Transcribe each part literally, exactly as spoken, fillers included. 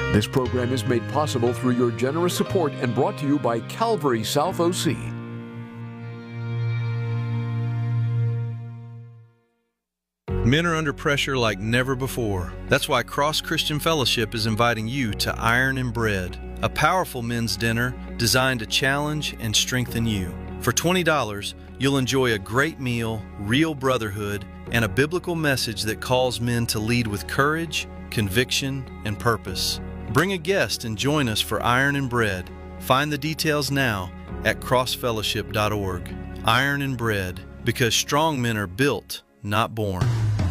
This program is made possible through your generous support and brought to you by Calvary South O C. Men are under pressure like never before. That's why Cross Christian Fellowship is inviting you to Iron and Bread, a powerful men's dinner designed to challenge and strengthen you. For twenty dollars, you'll enjoy a great meal, real brotherhood, and a biblical message that calls men to lead with courage, conviction, and purpose. Bring a guest and join us for Iron and Bread. Find the details now at cross fellowship dot org. Iron and Bread, because strong men are built, not born.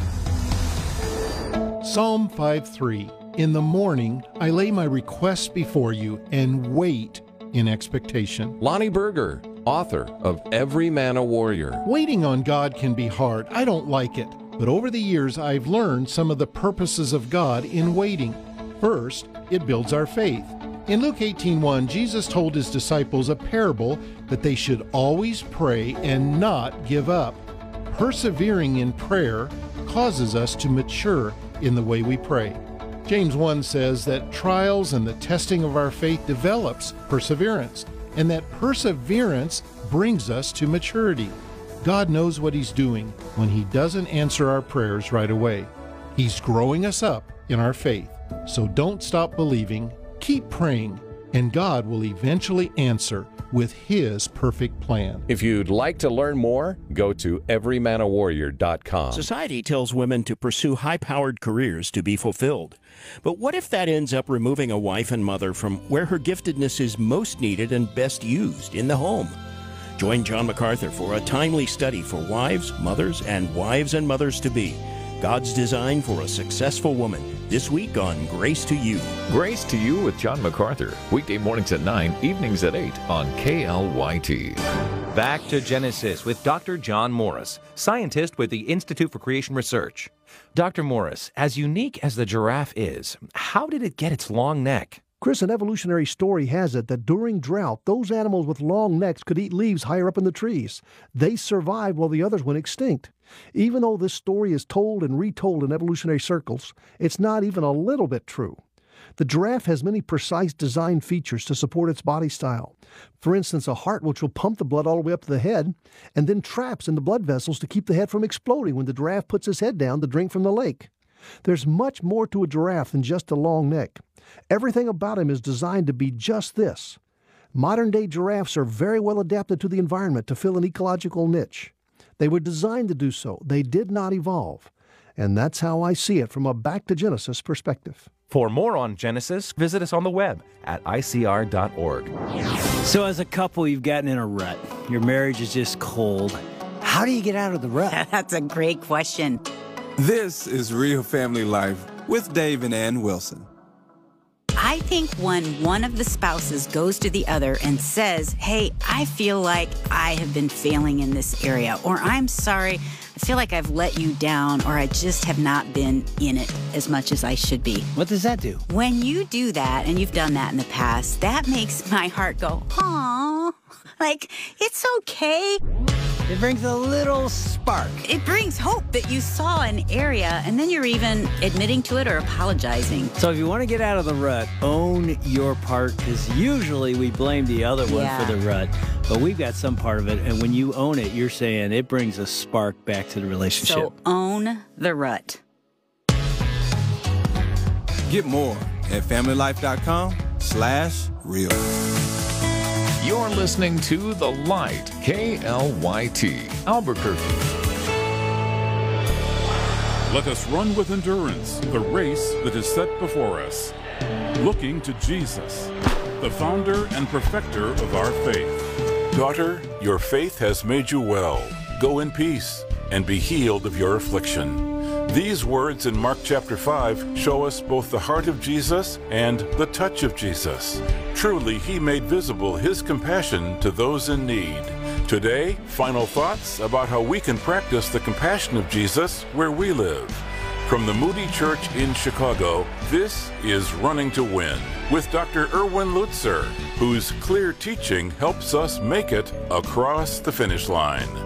Psalm five three. In the morning I lay my requests before you and wait in expectation. Lonnie Berger, author of Every Man a Warrior. Waiting on God can be hard. I don't like it. But over the years I've learned some of the purposes of God in waiting. First, it builds our faith. In Luke eighteen one, Jesus told his disciples a parable that they should always pray and not give up. Persevering in prayer causes us to mature in the way we pray. James one says that trials and the testing of our faith develops perseverance, and that perseverance brings us to maturity. God knows what He's doing when He doesn't answer our prayers right away. He's growing us up in our faith. So don't stop believing, keep praying, and God will eventually answer with His perfect plan. If you'd like to learn more, go to every man a warrior dot com. Society tells women to pursue high-powered careers to be fulfilled. But what if that ends up removing a wife and mother from where her giftedness is most needed and best used, in the home? Join John MacArthur for a timely study for wives, mothers, and wives and mothers-to-be. God's design for a successful woman, this week on Grace to You. Grace to You with John MacArthur. Weekday mornings at nine, evenings at eight on K L Y T. Back to Genesis with Doctor John Morris, scientist with the Institute for Creation Research. Doctor Morris, as unique as the giraffe is, how did it get its long neck? Chris, an evolutionary story has it that during drought, those animals with long necks could eat leaves higher up in the trees. They survived while the others went extinct. Even though this story is told and retold in evolutionary circles, it's not even a little bit true. The giraffe has many precise design features to support its body style. For instance, a heart which will pump the blood all the way up to the head and then traps in the blood vessels to keep the head from exploding when the giraffe puts his head down to drink from the lake. There's much more to a giraffe than just a long neck. Everything about him is designed to be just this. Modern-day giraffes are very well adapted to the environment to fill an ecological niche. They were designed to do so. They did not evolve. And that's how I see it from a back to Genesis perspective. For more on Genesis, visit us on the web at I C R dot org. So as a couple, you've gotten in a rut. Your marriage is just cold. How do you get out of the rut? That's a great question. This is Real Family Life with Dave and Ann Wilson. I think when one of the spouses goes to the other and says, hey, I feel like I have been failing in this area, or I'm sorry, I feel like I've let you down, or I just have not been in it as much as I should be. What does that do? When you do that, and you've done that in the past, that makes my heart go, aww, like, it's okay. It brings a little spark. It brings hope that you saw an area, and then you're even admitting to it or apologizing. So if you want to get out of the rut, own your part, because usually we blame the other one Yeah. for the rut, but we've got some part of it, and when you own it, you're saying it brings a spark back to the relationship. So own the rut. Get more at family life dot com slash real. You're listening to The Light, K L Y T, Albuquerque. Let us run with endurance the race that is set before us, looking to Jesus, the founder and perfecter of our faith. Daughter, your faith has made you well. Go in peace and be healed of your affliction. These words in Mark chapter five show us both the heart of Jesus and the touch of Jesus. Truly, He made visible His compassion to those in need. Today, final thoughts about how we can practice the compassion of Jesus where we live. From the Moody Church in Chicago, this is Running to Win with Doctor Erwin Lutzer, whose clear teaching helps us make it across the finish line.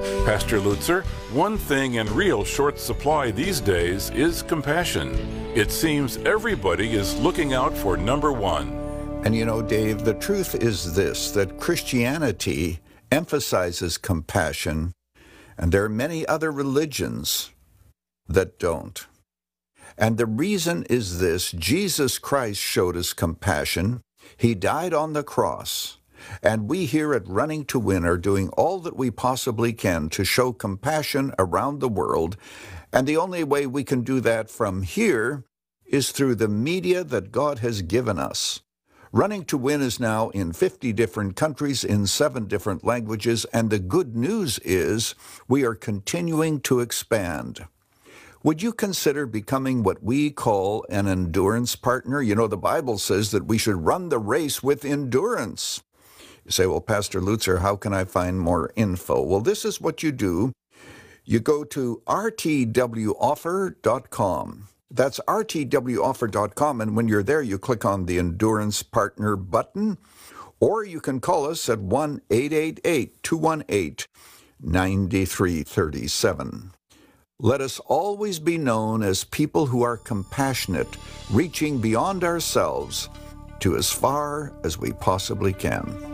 Pastor Lutzer, one thing in real short supply these days is compassion. It seems everybody is looking out for number one. And you know, Dave, the truth is this, that Christianity emphasizes compassion, and there are many other religions that don't. And the reason is this: Jesus Christ showed us compassion. He died on the cross. And we here at Running to Win are doing all that we possibly can to show compassion around the world. And the only way we can do that from here is through the media that God has given us. Running to Win is now in fifty different countries in seven different languages, and the good news is we are continuing to expand. Would you consider becoming what we call an endurance partner? You know, the Bible says that we should run the race with endurance. You say, well, Pastor Lutzer, how can I find more info? Well, this is what you do. You go to r t w offer dot com. That's r t w offer dot com, and when you're there, you click on the Endurance Partner button, or you can call us at one eight eight eight, two one eight, nine three three seven. Let us always be known as people who are compassionate, reaching beyond ourselves to as far as we possibly can.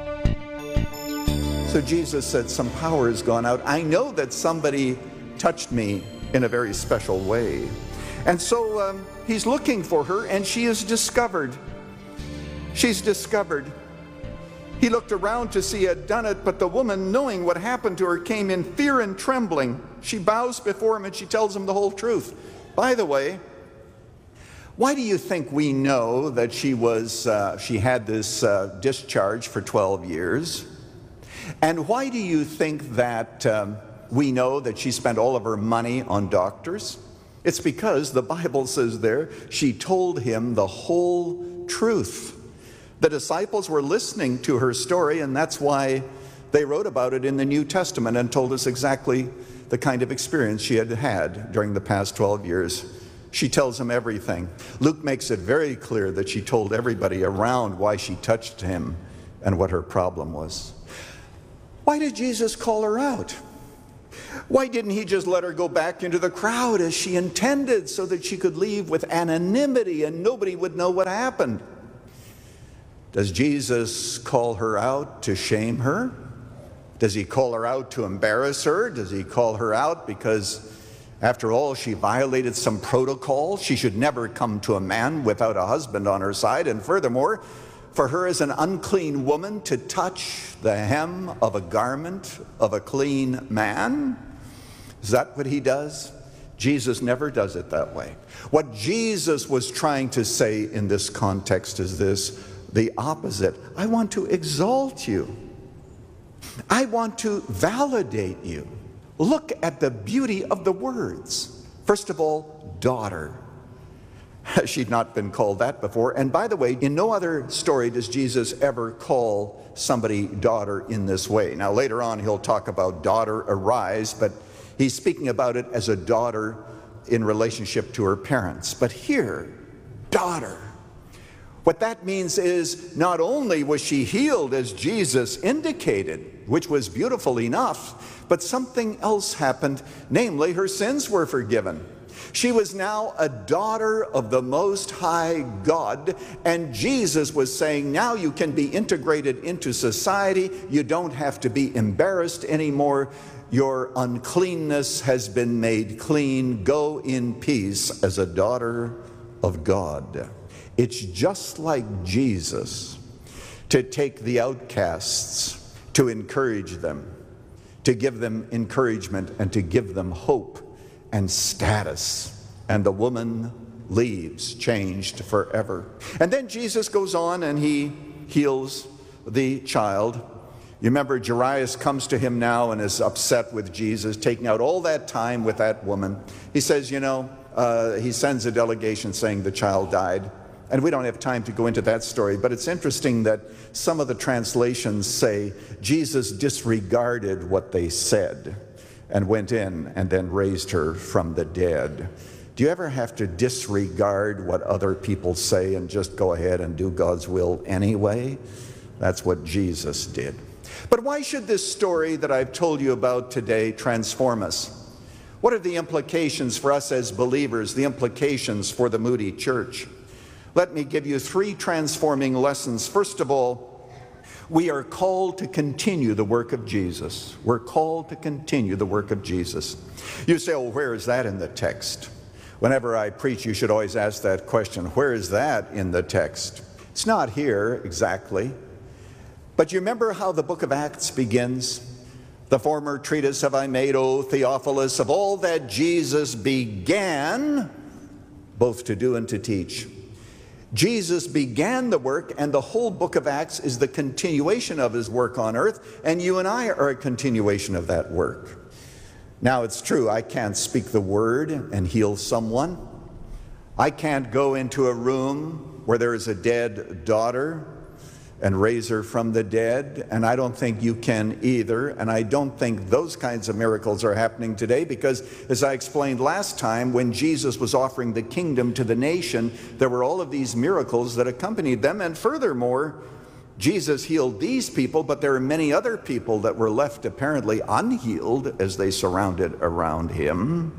So Jesus said, some power has gone out. I know that somebody touched me in a very special way. And so um, he's looking for her, and she is discovered. She's discovered. He looked around to see who had done it, but the woman, knowing what happened to her, came in fear and trembling. She bows before him and she tells him the whole truth. By the way, why do you think we know that she was uh, she had this uh, discharge for twelve years? And why do you think that um, we know that she spent all of her money on doctors? It's because the Bible says there, she told him the whole truth. The disciples were listening to her story, and that's why they wrote about it in the New Testament and told us exactly the kind of experience she had had during the past twelve years. She tells him everything. Luke makes it very clear that she told everybody around why she touched him and what her problem was. Why did Jesus call her out? Why didn't he just let her go back into the crowd as she intended so that she could leave with anonymity and nobody would know what happened? Does Jesus call her out to shame her? Does he call her out to embarrass her? Does he call her out because, after all, she violated some protocol? She should never come to a man without a husband on her side. And furthermore, for her as an unclean woman to touch the hem of a garment of a clean man? Is that what he does? Jesus never does it that way. What Jesus was trying to say in this context is this, the opposite. I want to exalt you. I want to validate you. Look at the beauty of the words. First of all, daughter. She'd not been called that before. And by the way, in no other story does Jesus ever call somebody daughter in this way. Now later on he'll talk about daughter arise, but he's speaking about it as a daughter in relationship to her parents. But here, daughter. What that means is not only was she healed as Jesus indicated, which was beautiful enough, but something else happened, namely her sins were forgiven. She was now a daughter of the Most High God, and Jesus was saying, now you can be integrated into society. You don't have to be embarrassed anymore. Your uncleanness has been made clean. Go in peace as a daughter of God. It's just like Jesus to take the outcasts, to encourage them, to give them encouragement and to give them hope and status. And the woman leaves, changed forever. And then Jesus goes on and he heals the child. You remember Jairus comes to him now and is upset with Jesus, taking out all that time with that woman. He says, you know, uh, he sends a delegation saying the child died. And we don't have time to go into that story, but it's interesting that some of the translations say Jesus disregarded what they said and went in and then raised her from the dead. Do you ever have to disregard what other people say and just go ahead and do God's will anyway? That's what Jesus did. But why should this story that I've told you about today transform us? What are the implications for us as believers, the implications for the Moody Church? Let me give you three transforming lessons. First of all, we are called to continue the work of Jesus. We're called to continue the work of Jesus. You say, oh, where is that in the text? Whenever I preach, you should always ask that question. Where is that in the text? It's not here exactly. But you remember how the book of Acts begins? The former treatise have I made, O Theophilus, of all that Jesus began both to do and to teach. Jesus began the work, and the whole book of Acts is the continuation of his work on earth, and you and I are a continuation of that work. Now, it's true, I can't speak the word and heal someone. I can't go into a room where there is a dead daughter and raise her from the dead, and I don't think you can either, and I don't think those kinds of miracles are happening today because, as I explained last time, when Jesus was offering the kingdom to the nation, there were all of these miracles that accompanied them, and furthermore, Jesus healed these people, but there are many other people that were left apparently unhealed as they surrounded around him.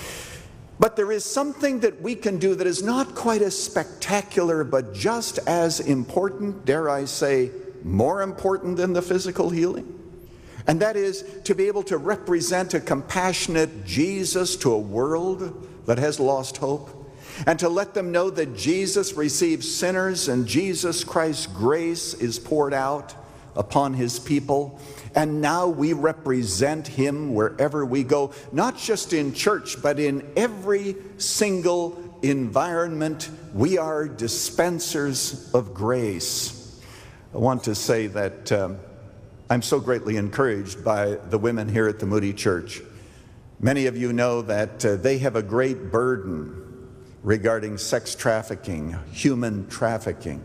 But there is something that we can do that is not quite as spectacular, but just as important, dare I say, more important than the physical healing. And that is to be able to represent a compassionate Jesus to a world that has lost hope, and to let them know that Jesus receives sinners and Jesus Christ's grace is poured out upon his people. And now we represent him wherever we go, not just in church, but in every single environment. We are dispensers of grace. I want to say that um, I'm so greatly encouraged by the women here at the Moody Church. Many of you know that uh, they have a great burden regarding sex trafficking, human trafficking.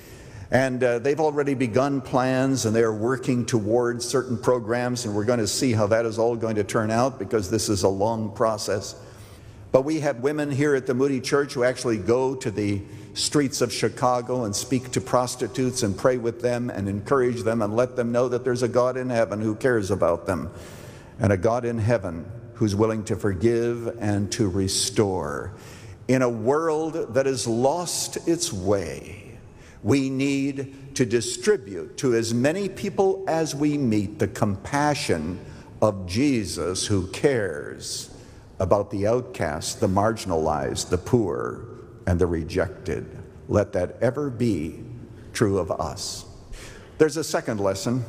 And uh, they've already begun plans, and they're working towards certain programs, and we're going to see how that is all going to turn out because this is a long process. But we have women here at the Moody Church who actually go to the streets of Chicago and speak to prostitutes and pray with them and encourage them and let them know that there's a God in heaven who cares about them, and a God in heaven who's willing to forgive and to restore. In a world that has lost its way, we need to distribute to as many people as we meet the compassion of Jesus, who cares about the outcast, the marginalized, the poor, and the rejected. Let that ever be true of us. There's a second lesson,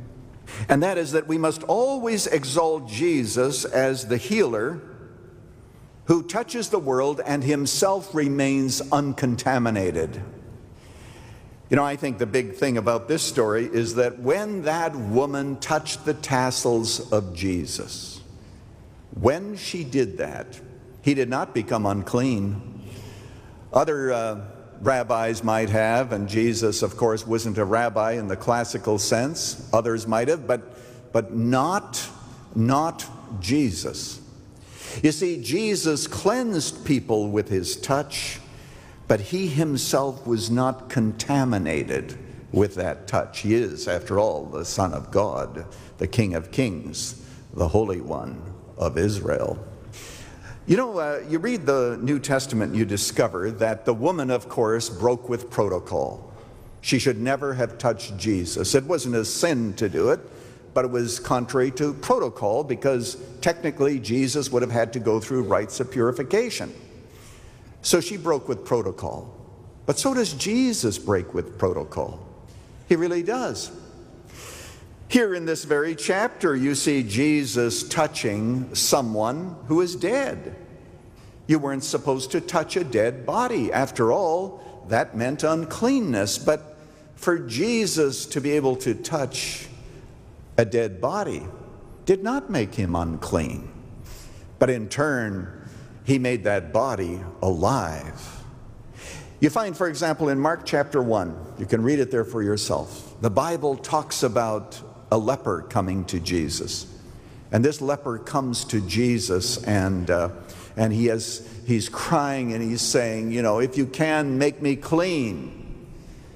and that is that we must always exalt Jesus as the healer who touches the world and himself remains uncontaminated. You know, I think the big thing about this story is that when that woman touched the tassels of Jesus, when she did that, he did not become unclean. Other uh, rabbis might have, and Jesus, of course, wasn't a rabbi in the classical sense. Others might have, but, but not, not Jesus. You see, Jesus cleansed people with his touch, but he himself was not contaminated with that touch. He is, after all, the Son of God, the King of Kings, the Holy One of Israel. You know, uh, you read the New Testament, you discover that the woman, of course, broke with protocol. She should never have touched Jesus. It wasn't a sin to do it, but it was contrary to protocol because technically Jesus would have had to go through rites of purification. So she broke with protocol. But so does Jesus break with protocol. He really does. Here in this very chapter, you see Jesus touching someone who is dead. You weren't supposed to touch a dead body. After all, that meant uncleanness. But for Jesus to be able to touch a dead body did not make him unclean. But in turn, he made that body alive. You find, for example, in Mark chapter one, you can read it there for yourself. The Bible talks about a leper coming to Jesus. And this leper comes to Jesus, and uh, and he has he's crying and he's saying, you know, if you can, make me clean.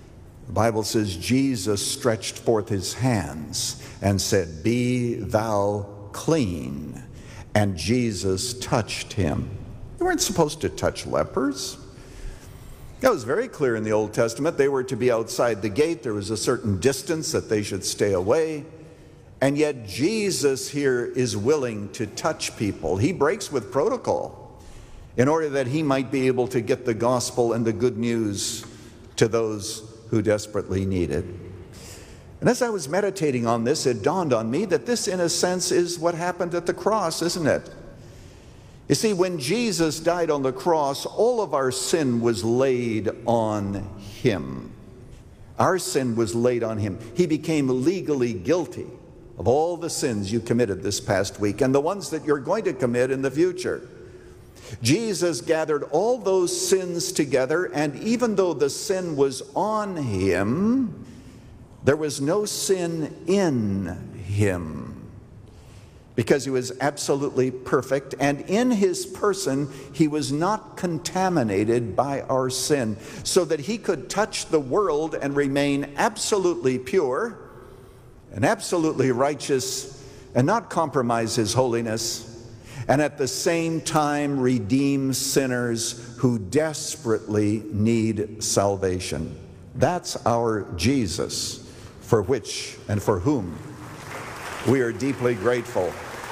The Bible says Jesus stretched forth his hands and said, "Be thou clean." And Jesus touched him. They weren't supposed to touch lepers. That was very clear in the Old Testament. They were to be outside the gate. There was a certain distance that they should stay away. And yet Jesus here is willing to touch people. He breaks with protocol in order that he might be able to get the gospel and the good news to those who desperately need it. And as I was meditating on this, it dawned on me that this, in a sense, is what happened at the cross, isn't it? You see, when Jesus died on the cross, all of our sin was laid on him. Our sin was laid on him. He became legally guilty of all the sins you committed this past week and the ones that you're going to commit in the future. Jesus gathered all those sins together, and even though the sin was on him, there was no sin in him, because he was absolutely perfect, and in his person he was not contaminated by our sin, so that he could touch the world and remain absolutely pure and absolutely righteous and not compromise his holiness, and at the same time redeem sinners who desperately need salvation. That's our Jesus, for which and for whom we are deeply grateful.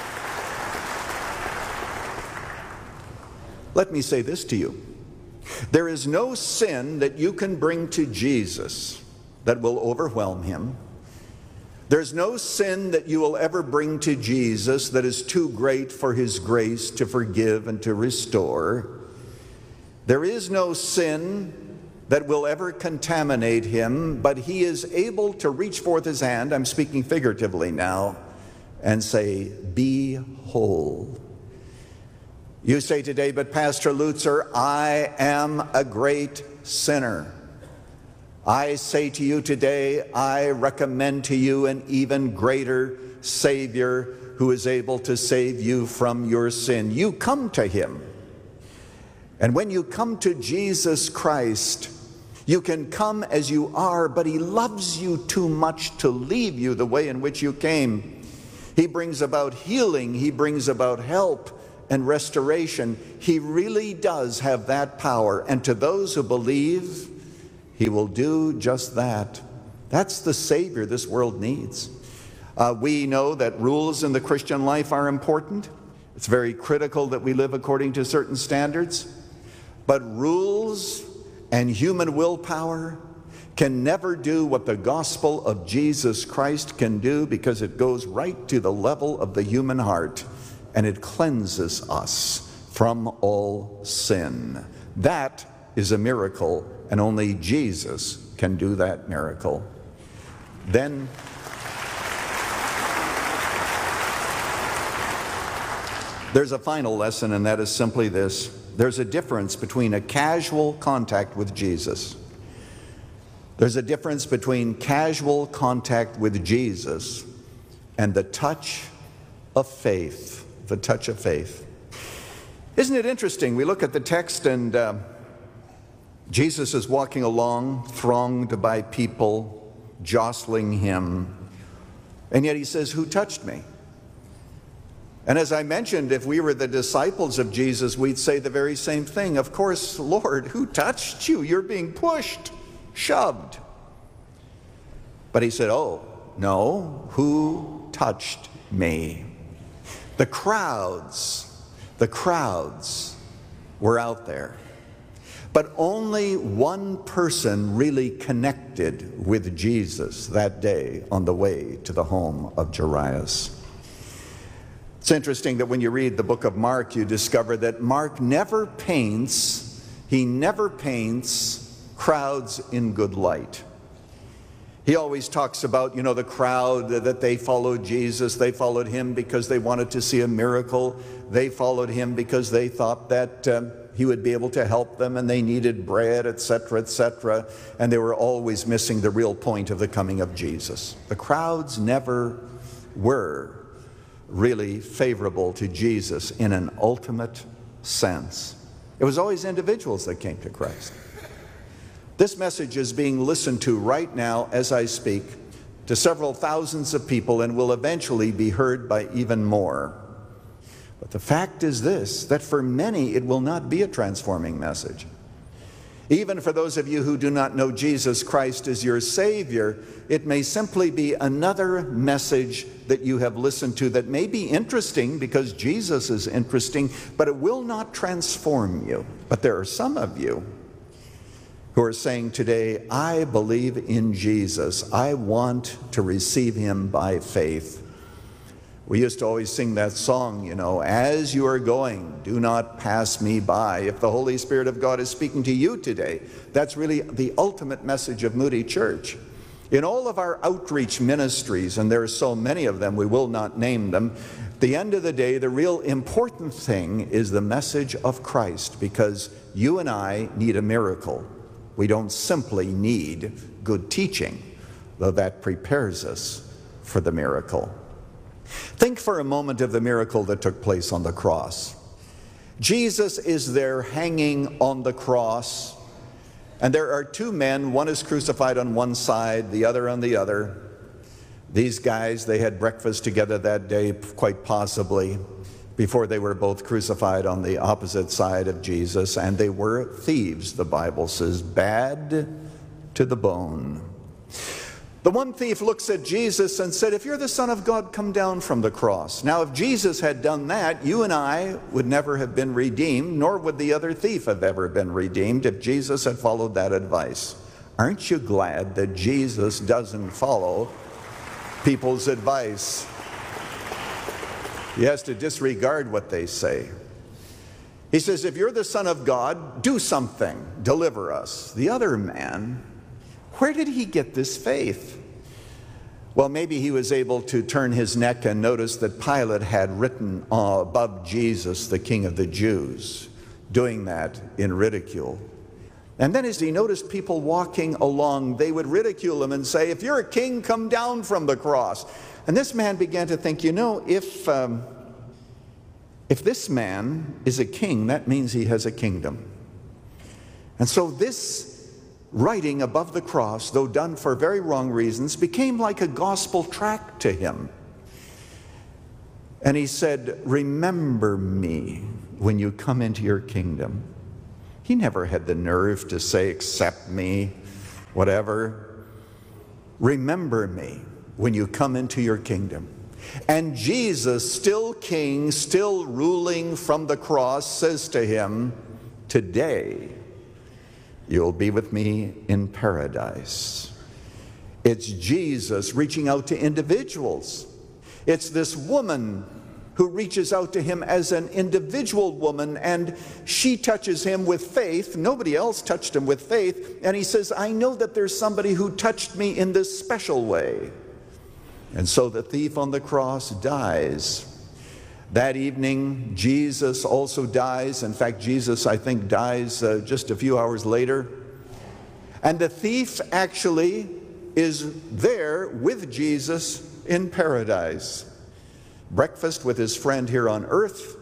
Let me say this to you. There is no sin that you can bring to Jesus that will overwhelm him. There's no sin that you will ever bring to Jesus that is too great for his grace to forgive and to restore. There is no sin that will ever contaminate him, but he is able to reach forth his hand, I'm speaking figuratively now, and say, "Be whole." You say today, "But Pastor Lutzer, I am a great sinner." I say to you today, I recommend to you an even greater Savior who is able to save you from your sin. You come to him. And when you come to Jesus Christ, you can come as you are, but he loves you too much to leave you the way in which you came. He brings about healing. He brings about help and restoration. He really does have that power. And to those who believe, he will do just that. That's the Savior this world needs. Uh, we know that rules in the Christian life are important. It's very critical that we live according to certain standards. But rules and human willpower can never do what the gospel of Jesus Christ can do, because it goes right to the level of the human heart and it cleanses us from all sin. That is a miracle, and only Jesus can do that miracle. Then there's a final lesson, and that is simply this. There's a difference between a casual contact with Jesus. There's a difference between casual contact with Jesus and the touch of faith. The touch of faith. Isn't it interesting? We look at the text, and uh, Jesus is walking along, thronged by people, jostling him. And yet he says, "Who touched me?" And as I mentioned, if we were the disciples of Jesus, we'd say the very same thing. Of course, Lord, who touched you? You're being pushed, shoved. But he said, "Oh, no, who touched me?" The crowds, the crowds were out there. But only one person really connected with Jesus that day on the way to the home of Jairus. It's interesting that when you read the book of Mark, you discover that Mark never paints, he never paints crowds in good light. He always talks about, you know, the crowd, that they followed Jesus. They followed him because they wanted to see a miracle. They followed him because they thought that um, he would be able to help them, and they needed bread, et cetera, et cetera. And they were always missing the real point of the coming of Jesus. The crowds never were really favorable to Jesus in an ultimate sense. It was always individuals that came to Christ. This message is being listened to right now as I speak to several thousands of people and will eventually be heard by even more. But the fact is this, that for many it will not be a transforming message. Even for those of you who do not know Jesus Christ as your Savior, it may simply be another message that you have listened to that may be interesting because Jesus is interesting, but it will not transform you. But there are some of you who are saying today, I believe in Jesus. I want to receive him by faith. We used to always sing that song, you know, as you are going, do not pass me by. If the Holy Spirit of God is speaking to you today, that's really the ultimate message of Moody Church. In all of our outreach ministries, and there are so many of them, we will not name them, at the end of the day, the real important thing is the message of Christ, because you and I need a miracle. We don't simply need good teaching, though that prepares us for the miracle. Think for a moment of the miracle that took place on the cross. Jesus is there hanging on the cross, and there are two men. One is crucified on one side, the other on the other. These guys, they had breakfast together that day, quite possibly, before they were both crucified on the opposite side of Jesus, and they were thieves, the Bible says, bad to the bone. The one thief looks at Jesus and said, if you're the Son of God, come down from the cross. Now, if Jesus had done that, you and I would never have been redeemed, nor would the other thief have ever been redeemed if Jesus had followed that advice. Aren't you glad that Jesus doesn't follow people's advice? He has to disregard what they say. He says, if you're the Son of God, do something, deliver us. The other man, where did he get this faith? Well, maybe he was able to turn his neck and notice that Pilate had written uh, above Jesus, the King of the Jews, doing that in ridicule. And then as he noticed people walking along, they would ridicule him and say, if you're a king, come down from the cross. And this man began to think, you know, if, um, if this man is a king, that means he has a kingdom. And so this writing above the cross, though done for very wrong reasons, became like a gospel tract to him. And he said, remember me when you come into your kingdom. He never had the nerve to say, accept me, whatever. Remember me when you come into your kingdom. And Jesus, still king, still ruling from the cross, says to him, today you'll be with me in paradise. It's Jesus reaching out to individuals. It's this woman who reaches out to him as an individual woman, and she touches him with faith. Nobody else touched him with faith. And he says, I know that there's somebody who touched me in this special way. And so the thief on the cross dies. That evening, Jesus also dies. In fact, Jesus, I think, dies uh, just a few hours later. And the thief actually is there with Jesus in paradise. Breakfast with his friend here on earth,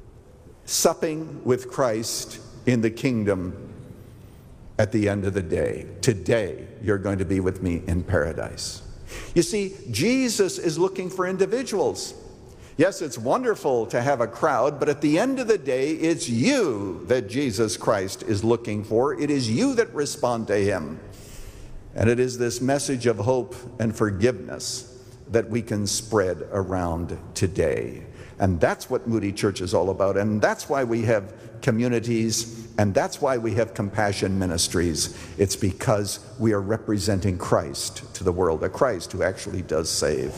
supping with Christ in the kingdom at the end of the day. Today, you're going to be with me in paradise. You see, Jesus is looking for individuals. Yes, it's wonderful to have a crowd, but at the end of the day, it's you that Jesus Christ is looking for. It is you that respond to him. And it is this message of hope and forgiveness that we can spread around today. And that's what Moody Church is all about. And that's why we have communities, and that's why we have compassion ministries. It's because we are representing Christ to the world, a Christ who actually does save.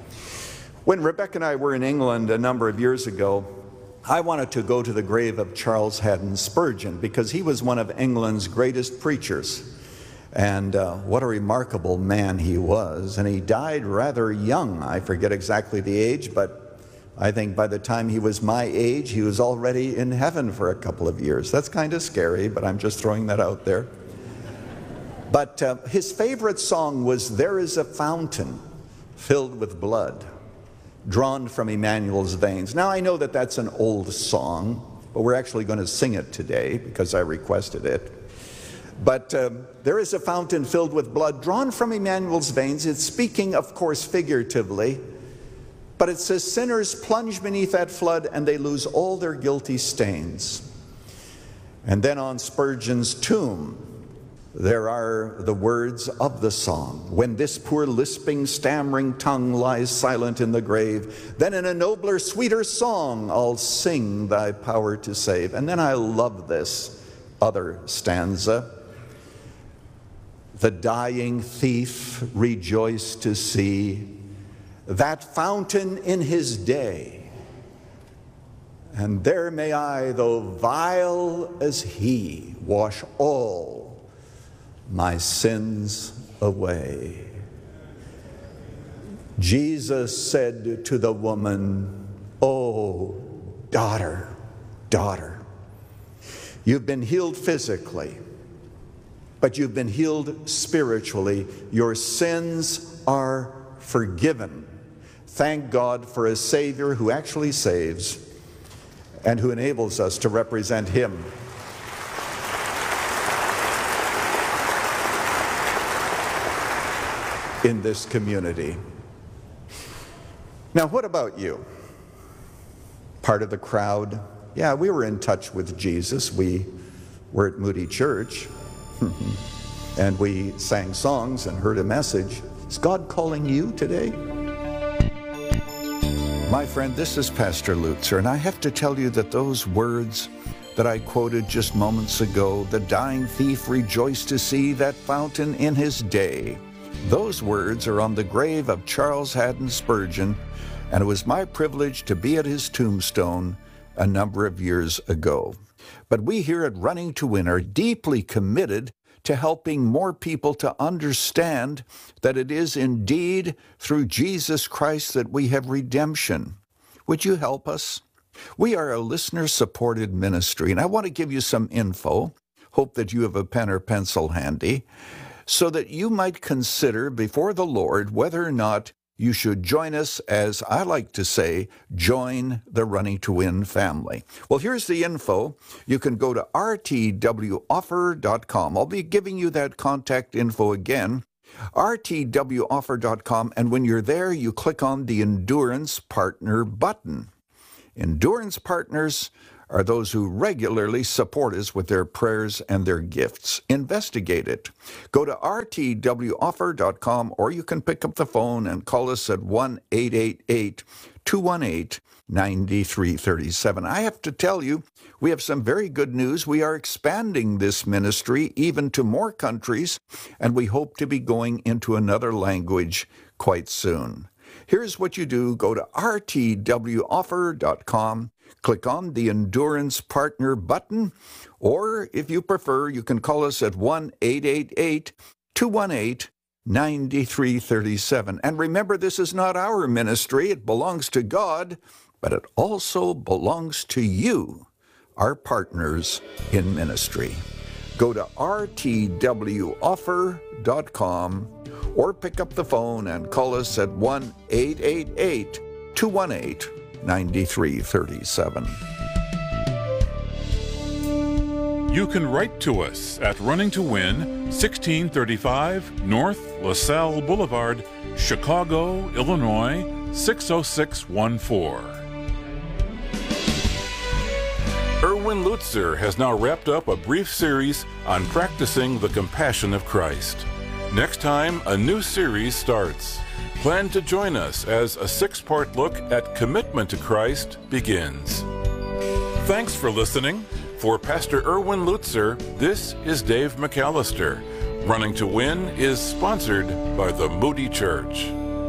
When Rebecca and I were in England a number of years ago, I wanted to go to the grave of Charles Haddon Spurgeon because he was one of England's greatest preachers. And uh, what a remarkable man he was. And he died rather young. I forget exactly the age, but I think by the time he was my age, he was already in heaven for a couple of years. That's kind of scary, but I'm just throwing that out there. But uh, his favorite song was, "There is a fountain filled with blood, drawn from Emmanuel's veins." Now, I know that that's an old song, but we're actually going to sing it today because I requested it. But um, there is a fountain filled with blood drawn from Emmanuel's veins. It's speaking, of course, figuratively. But it says sinners plunge beneath that flood and they lose all their guilty stains. And then on Spurgeon's tomb, there are the words of the song. When this poor lisping, stammering tongue lies silent in the grave, then in a nobler, sweeter song I'll sing thy power to save. And then I love this other stanza. The dying thief rejoiced to see that fountain in his day. And there may I, though vile as he, wash all my sins away. Jesus said to the woman, "Oh, daughter, daughter, you've been healed physically, but you've been healed spiritually. Your sins are forgiven." Thank God for a Savior who actually saves and who enables us to represent Him. In this community. Now, what about you? Part of the crowd? Yeah, we were in touch with Jesus. We were at Moody Church, and we sang songs and heard a message. Is God calling you today? My friend, this is Pastor Lutzer, and I have to tell you that those words that I quoted just moments ago, the dying thief rejoiced to see that fountain in his day, those words are on the grave of Charles Haddon Spurgeon, and it was my privilege to be at his tombstone a number of years ago. But we here at Running to Win are deeply committed to helping more people to understand that it is indeed through Jesus Christ that we have redemption. Would you help us? We are a listener-supported ministry, and I want to give you some info. Hope that you have a pen or pencil handy, so that you might consider before the Lord whether or not you should join us, as I like to say, join the Running to Win family. Well, here's the info. You can go to r t w offer dot com. I'll be giving you that contact info again, r t w offer dot com, and when you're there, you click on the Endurance Partner button. Endurance Partners are those who regularly support us with their prayers and their gifts. Investigate it. Go to r t w offer dot com, or you can pick up the phone and call us at one eight eight eight, two one eight, nine three three seven. I have to tell you, we have some very good news. We are expanding this ministry even to more countries, and we hope to be going into another language quite soon. Here's what you do. Go to r t w offer dot com. Click on the Endurance Partner button, or if you prefer, you can call us at one eight eight eight, two one eight, nine three three seven. And remember, this is not our ministry. It belongs to God, but it also belongs to you, our partners in ministry. Go to r t w offer dot com or pick up the phone and call us at one eight eight eight, two one eight, nine three three seven. You can write to us at Running to Win, sixteen thirty-five North LaSalle Boulevard, Chicago, Illinois, six oh six one four. Erwin Lutzer has now wrapped up a brief series on practicing the compassion of Christ. Next time, a new series starts. Plan to join us as a six-part look at commitment to Christ begins. Thanks for listening. For Pastor Erwin Lutzer, this is Dave McAllister. Running to Win is sponsored by the Moody Church.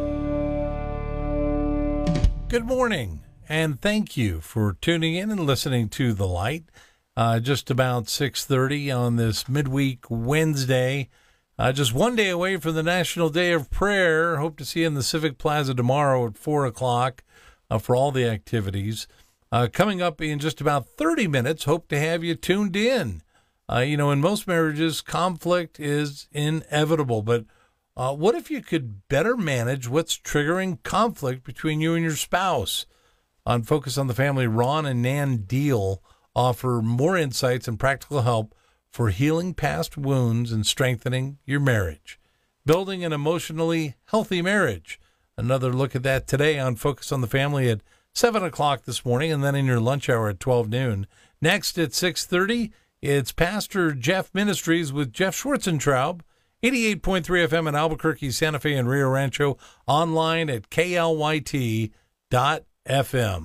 Good morning, and thank you for tuning in and listening to The Light. Uh, just about six thirty on this midweek Wednesday. Uh, just one day away from the National Day of Prayer. Hope to see you in the Civic Plaza tomorrow at four o'clock uh, for all the activities. Uh, coming up in just about thirty minutes, hope to have you tuned in. Uh, you know, in most marriages, conflict is inevitable, but uh, what if you could better manage what's triggering conflict between you and your spouse? On Focus on the Family, Ron and Nan Deal offer more insights and practical help for healing past wounds and strengthening your marriage. Building an emotionally healthy marriage. Another look at that today on Focus on the Family at seven o'clock this morning, and then in your lunch hour at twelve noon. Next at six thirty, it's Pastor Jeff Ministries with Jeff Schwarzentraub, eighty-eight point three F M in Albuquerque, Santa Fe, and Rio Rancho, online at K L Y T dot F M.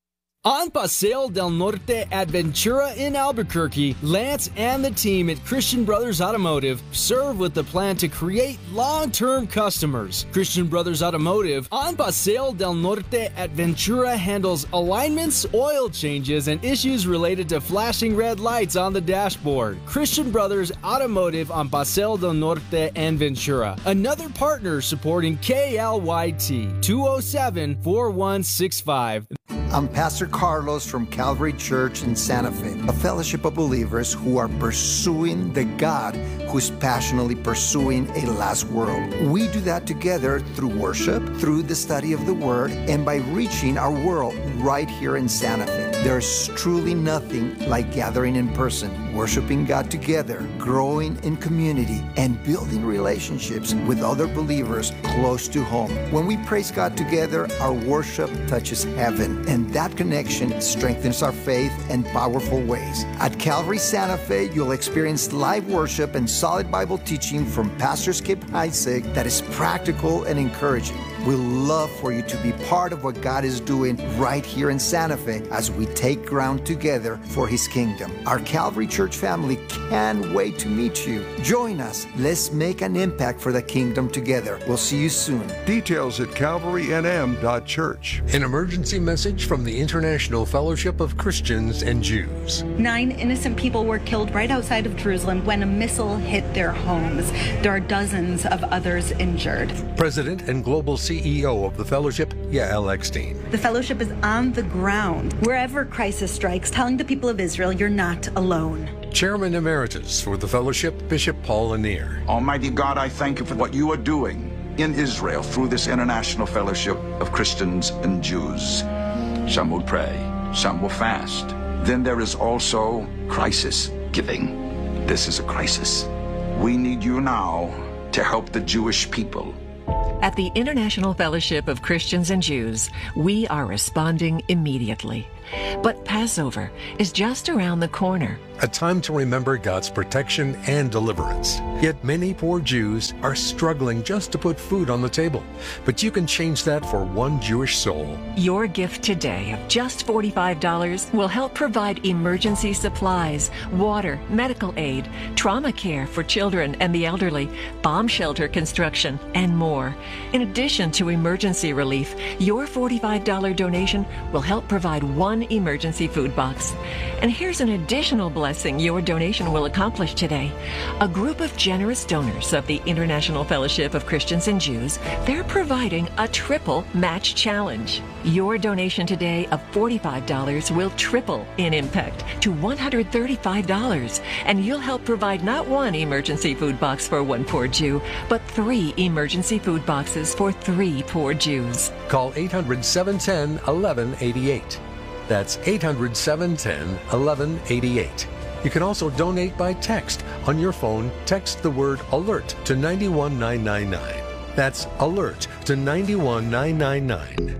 On Paseo del Norte at Ventura in Albuquerque, Lance and the team at Christian Brothers Automotive serve with the plan to create long-term customers. Christian Brothers Automotive on Paseo del Norte at Ventura handles alignments, oil changes, and issues related to flashing red lights on the dashboard. Christian Brothers Automotive on Paseo del Norte and Ventura. Another partner supporting K L Y T, two oh seven, four one six five. I'm Pastor Carlos from Calvary Church in Santa Fe, a fellowship of believers who are pursuing the God who's passionately pursuing a lost world. We do that together through worship, through the study of the Word, and by reaching our world right here in Santa Fe. There's truly nothing like gathering in person, worshiping God together, growing in community, and building relationships with other believers close to home. When we praise God together, our worship touches heaven, and that connection strengthens our faith in powerful ways. At Calvary Santa Fe, you'll experience live worship and solid Bible teaching from Pastor Skip Heitzig that is practical and encouraging. We'd love for you to be part of what God is doing right here in Santa Fe as we take ground together for His kingdom. Our Calvary Church family can't wait to meet you. Join us. Let's make an impact for the kingdom together. We'll see you soon. Details at calvary n m dot church. An emergency message from the International Fellowship of Christians and Jews. Nine innocent people were killed right outside of Jerusalem when a missile hit their homes. There are dozens of others injured. President and Global C E O of the Fellowship, Yael Eckstein. The Fellowship is on the ground, wherever crisis strikes, telling the people of Israel, you're not alone. Chairman Emeritus for the Fellowship, Bishop Paul Lanier. Almighty God, I thank you for what you are doing in Israel through this International Fellowship of Christians and Jews. Some will pray, some will fast. Then there is also crisis giving. This is a crisis. We need you now to help the Jewish people. At the International Fellowship of Christians and Jews, we are responding immediately. But Passover is just around the corner. A time to remember God's protection and deliverance. Yet many poor Jews are struggling just to put food on the table. But you can change that for one Jewish soul. Your gift today of just forty-five dollars will help provide emergency supplies, water, medical aid, trauma care for children and the elderly, bomb shelter construction, and more. In addition to emergency relief, your forty-five dollars donation will help provide one emergency food box. And here's an additional blessing your donation will accomplish today. A group of generous donors of the International Fellowship of Christians and Jews, they're providing a triple match challenge. Your donation today of forty-five dollars will triple in impact to one hundred thirty-five dollars, and you'll help provide not one emergency food box for one poor Jew, but three emergency food boxes for three poor Jews. Call eight hundred, seven one zero, one one eight eight. That's eight hundred, seven one zero, one one eight eight. You can also donate by text. On your phone, text the word ALERT to nine one nine nine nine. That's ALERT to nine one nine nine nine.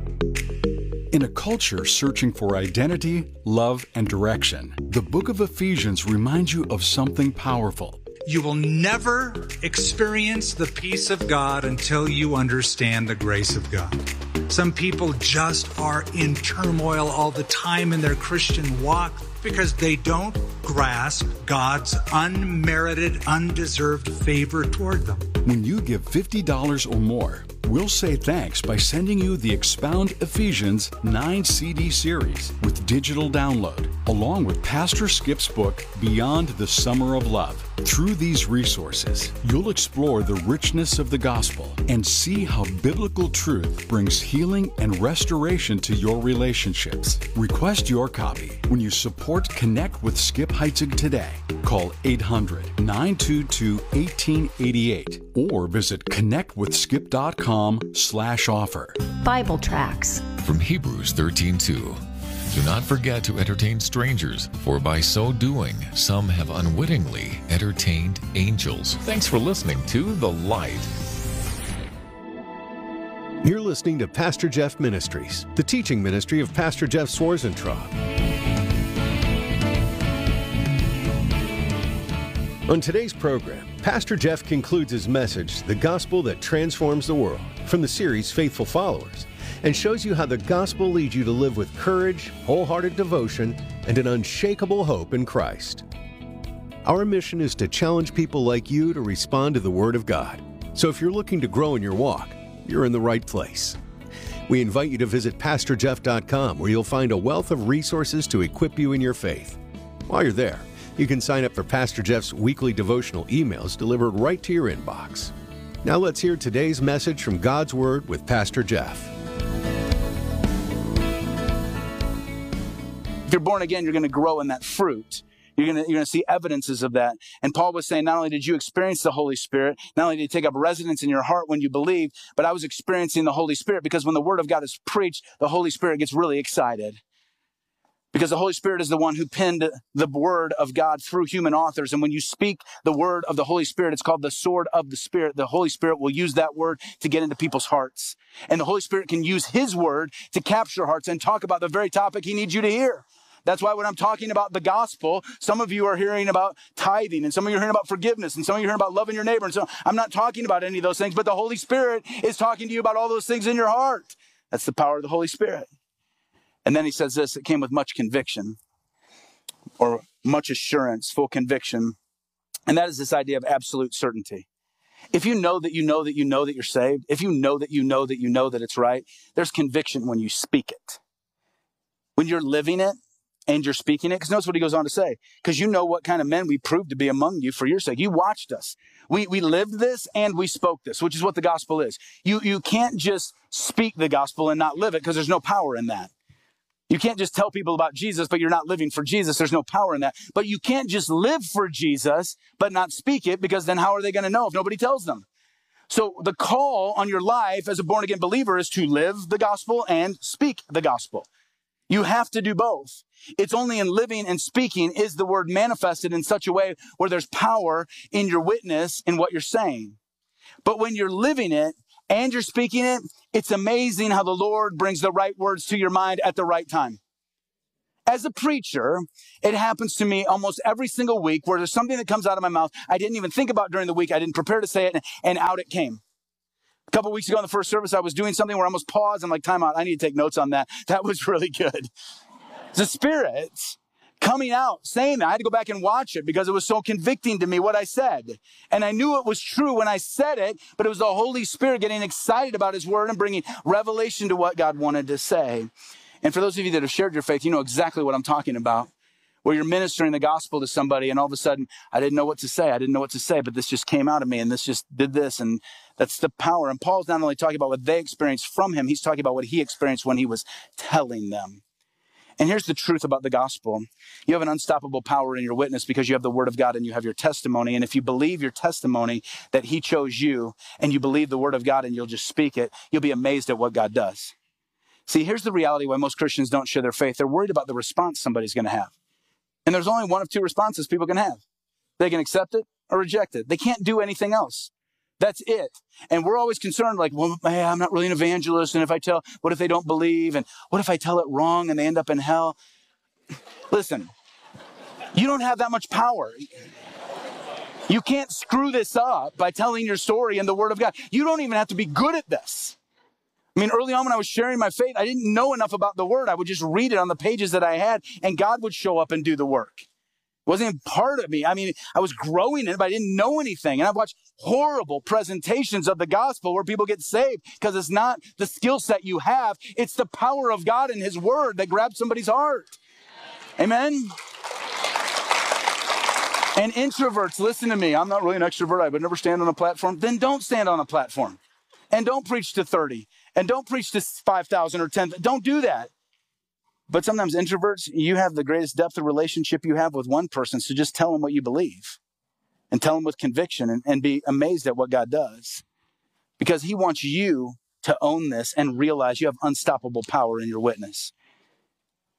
In a culture searching for identity, love, and direction, the book of Ephesians reminds you of something powerful. You will never experience the peace of God until you understand the grace of God. Some people just are in turmoil all the time in their Christian walk because they don't grasp God's unmerited, undeserved favor toward them. When you give fifty dollars or more, we'll say thanks by sending you the Expound Ephesians nine C D series with digital download, along with Pastor Skip's book, Beyond the Summer of Love. Through these resources, you'll explore the richness of the gospel and see how biblical truth brings healing and restoration to your relationships. Request your copy when you support Connect with Skip Heitzig today. Call eight hundred, nine two two, one eight eight eight or visit connect with skip dot com slash offer. Bible Tracts from Hebrews thirteen two. Do not forget to entertain strangers, for by so doing, some have unwittingly entertained angels. Thanks for listening to The Light. You're listening to Pastor Jeff Ministries, the teaching ministry of Pastor Jeff Swarzentraub. On today's program, Pastor Jeff concludes his message, The Gospel That Transforms the World, from the series Faithful Followers, and shows you how the gospel leads you to live with courage, wholehearted devotion, and an unshakable hope in Christ. Our mission is to challenge people like you to respond to the Word of God. So if you're looking to grow in your walk, you're in the right place. We invite you to visit pastor jeff dot com, where you'll find a wealth of resources to equip you in your faith. While you're there, you can sign up for Pastor Jeff's weekly devotional emails delivered right to your inbox. Now let's hear today's message from God's Word with Pastor Jeff. If you're born again, you're going to grow in that fruit. You're going to, you're going to see evidences of that. And Paul was saying, not only did you experience the Holy Spirit, not only did he take up residence in your heart when you believed, but I was experiencing the Holy Spirit, because when the Word of God is preached, the Holy Spirit gets really excited. Because the Holy Spirit is the one who penned the Word of God through human authors. And when you speak the Word of the Holy Spirit, it's called the sword of the Spirit. The Holy Spirit will use that word to get into people's hearts. And the Holy Spirit can use His Word to capture hearts and talk about the very topic He needs you to hear. That's why when I'm talking about the gospel, some of you are hearing about tithing, and some of you are hearing about forgiveness, and some of you are hearing about loving your neighbor. And so I'm not talking about any of those things, but the Holy Spirit is talking to you about all those things in your heart. That's the power of the Holy Spirit. And then he says this, it came with much conviction, or much assurance, full conviction. And that is this idea of absolute certainty. If you know that you know that you know that you're saved, if you know that you know that you know that it's right, there's conviction when you speak it. When you're living it, and you're speaking it, because notice what he goes on to say, because you know what kind of men we proved to be among you for your sake. You watched us. We we lived this and we spoke this, which is what the gospel is. You, you can't just speak the gospel and not live it, because there's no power in that. You can't just tell people about Jesus, but you're not living for Jesus. There's no power in that. But you can't just live for Jesus, but not speak it, because then how are they going to know if nobody tells them? So the call on your life as a born-again believer is to live the gospel and speak the gospel. You have to do both. It's only in living and speaking is the word manifested in such a way where there's power in your witness in what you're saying. But when you're living it and you're speaking it, it's amazing how the Lord brings the right words to your mind at the right time. As a preacher, it happens to me almost every single week where there's something that comes out of my mouth I didn't even think about during the week. I didn't prepare to say it, and out it came. A couple of weeks ago in the first service, I was doing something where I almost paused. I'm like, time out. I need to take notes on that. That was really good. The Spirit coming out, saying that. I had to go back and watch it because it was so convicting to me what I said. And I knew it was true when I said it, but it was the Holy Spirit getting excited about His Word and bringing revelation to what God wanted to say. And for those of you that have shared your faith, you know exactly what I'm talking about. Where you're ministering the gospel to somebody and all of a sudden, I didn't know what to say. I didn't know what to say, but this just came out of me and this just did this. And that's the power. And Paul's not only talking about what they experienced from him, he's talking about what he experienced when he was telling them. And here's the truth about the gospel. You have an unstoppable power in your witness because you have the Word of God and you have your testimony. And if you believe your testimony that He chose you and you believe the Word of God and you'll just speak it, you'll be amazed at what God does. See, here's the reality why most Christians don't share their faith. They're worried about the response somebody's going to have. And there's only one of two responses people can have. They can accept it or reject it. They can't do anything else. That's it. And we're always concerned like, well, hey, I'm not really an evangelist. And if I tell, what if they don't believe? And what if I tell it wrong and they end up in hell? Listen, you don't have that much power. You can't screw this up by telling your story in the Word of God. You don't even have to be good at this. I mean, early on when I was sharing my faith, I didn't know enough about the Word. I would just read it on the pages that I had, and God would show up and do the work. It wasn't even part of me. I mean, I was growing in it, but I didn't know anything. And I've watched horrible presentations of the gospel where people get saved because it's not the skill set you have. It's the power of God and His Word that grabs somebody's heart. Amen? And introverts, listen to me. I'm not really an extrovert. I would never stand on a platform. Then don't stand on a platform. And don't preach to thirty. And don't preach to five thousand or ten. Don't do that. But sometimes introverts, you have the greatest depth of relationship you have with one person. So just tell them what you believe. And tell them with conviction and, and be amazed at what God does. Because He wants you to own this and realize you have unstoppable power in your witness.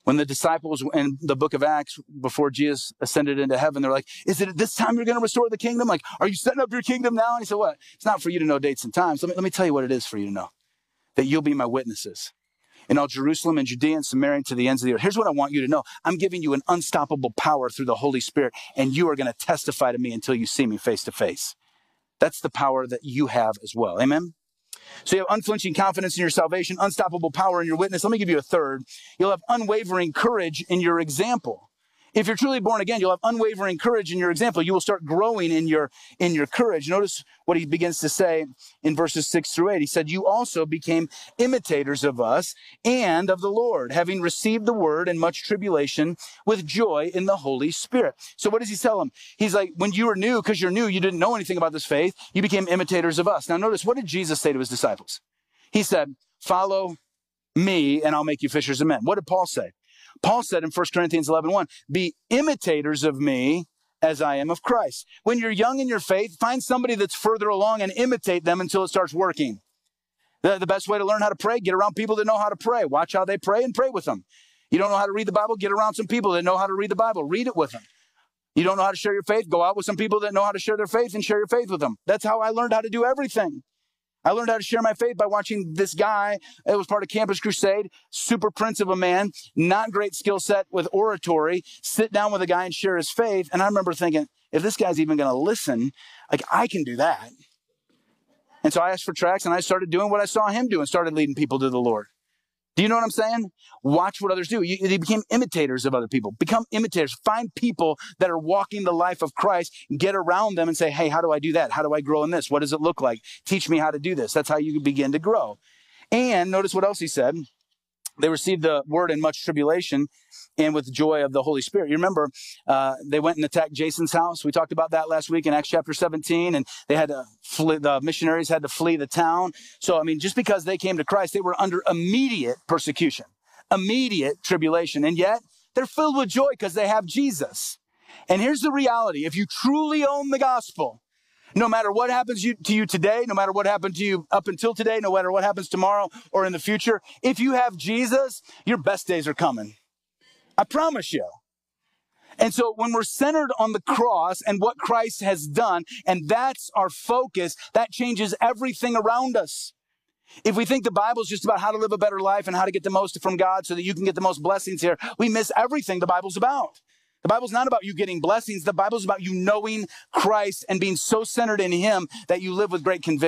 When the disciples in the book of Acts, before Jesus ascended into heaven, they're like, is it at this time you're going to restore the kingdom? Like, are you setting up your kingdom now? And he said, what? It's not for you to know dates and times. Let me, let me tell you what it is for you to know. That you'll be my witnesses in all Jerusalem and Judea and Samaria and to the ends of the earth. Here's what I want you to know. I'm giving you an unstoppable power through the Holy Spirit, and you are going to testify to me until you see me face to face. That's the power that you have as well. Amen? So you have unflinching confidence in your salvation, unstoppable power in your witness. Let me give you a third. You'll have unwavering courage in your example. If you're truly born again, you'll have unwavering courage in your example. You will start growing in your, in your courage. Notice what he begins to say in verses six through eight. He said, you also became imitators of us and of the Lord, having received the word in much tribulation with joy in the Holy Spirit. So what does he tell them? He's like, when you were new, because you're new, you didn't know anything about this faith, you became imitators of us. Now notice, what did Jesus say to his disciples? He said, follow me and I'll make you fishers of men. What did Paul say? Paul said in First Corinthians eleven one, be imitators of me as I am of Christ. When you're young in your faith, find somebody that's further along and imitate them until it starts working. The, the best way to learn how to pray, get around people that know how to pray. Watch how they pray and pray with them. You don't know how to read the Bible, get around some people that know how to read the Bible. Read it with them. You don't know how to share your faith, go out with some people that know how to share their faith and share your faith with them. That's how I learned how to do everything. I learned how to share my faith by watching this guy. It was part of Campus Crusade, super prince of a man, not great skill set with oratory, sit down with a guy and share his faith. And I remember thinking, if this guy's even going to listen, like I can do that. And so I asked for tracts and I started doing what I saw him do and started leading people to the Lord. Do you know what I'm saying? Watch what others do. You, they became imitators of other people. Become imitators. Find people that are walking the life of Christ. Get around them and say, hey, how do I do that? How do I grow in this? What does it look like? Teach me how to do this. That's how you begin to grow. And notice what else he said. They received the word in much tribulation and with joy of the Holy Spirit. You remember, uh, they went and attacked Jason's house. We talked about that last week in Acts chapter seventeen, and they had to flee, the missionaries had to flee the town. So, I mean, just because they came to Christ, they were under immediate persecution, immediate tribulation, and yet they're filled with joy because they have Jesus. And here's the reality. If you truly own the gospel, no matter what happens to you today, no matter what happened to you up until today, no matter what happens tomorrow or in the future, if you have Jesus, your best days are coming. I promise you. And so when we're centered on the cross and what Christ has done, and that's our focus, that changes everything around us. If we think the Bible is just about how to live a better life and how to get the most from God so that you can get the most blessings here, we miss everything the Bible's about. The Bible's not about you getting blessings. The Bible's about you knowing Christ and being so centered in him that you live with great conviction.